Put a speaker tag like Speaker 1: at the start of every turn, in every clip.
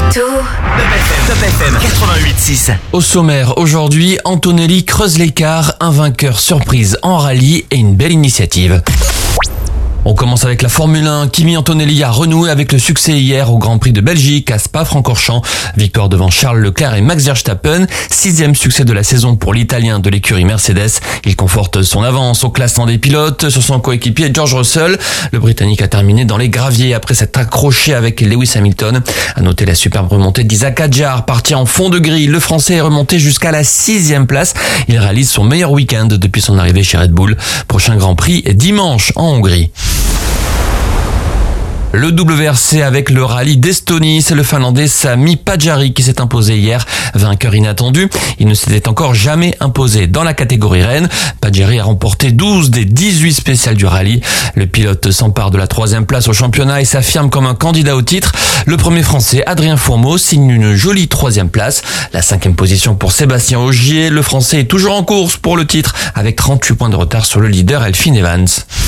Speaker 1: Top FM 88.6.
Speaker 2: Au sommaire, aujourd'hui, Antonelli creuse l'écart, un vainqueur surprise en rallye et une belle initiative. On commence avec la Formule 1. Kimi Antonelli a renoué avec le succès hier au Grand Prix de Belgique à Spa-Francorchamps. Victoire devant Charles Leclerc et Max Verstappen. 6e succès de la saison pour l'Italien de l'écurie Mercedes. Il conforte son avance au classement des pilotes sur son coéquipier George Russell. Le Britannique a terminé dans les graviers après s'être accroché avec Lewis Hamilton. À noter la superbe remontée d'Isaac Hadjar, parti en fond de grille. Le Français est remonté jusqu'à la 6e place. Il réalise son meilleur week-end depuis son arrivée chez Red Bull. Prochain Grand Prix dimanche en Hongrie. Le WRC avec le rallye d'Estonie, c'est le Finlandais Sami Pajari qui s'est imposé hier, vainqueur inattendu. Il ne s'était encore jamais imposé dans la catégorie reine. Pajari a remporté 12 des 18 spéciales du rallye. Le pilote s'empare de la 3e place au championnat et s'affirme comme un candidat au titre. Le premier Français, Adrien Fourmeau, signe une jolie 3e place. La 5e position pour Sébastien Ogier. Le Français est toujours en course pour le titre avec 38 points de retard sur le leader Elfyn Evans.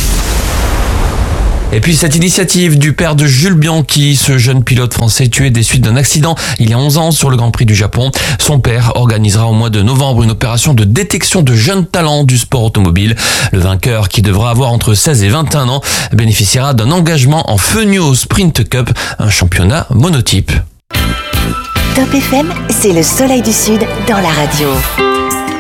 Speaker 2: Et puis cette initiative du père de Jules Bianchi, ce jeune pilote français tué des suites d'un accident il y a 11 ans sur le Grand Prix du Japon. Son père organisera au mois de novembre une opération de détection de jeunes talents du sport automobile. Le vainqueur, qui devra avoir entre 16 et 21 ans, bénéficiera d'un engagement en Fenio Sprint Cup, un championnat monotype.
Speaker 3: Top FM, c'est le soleil du Sud dans la radio.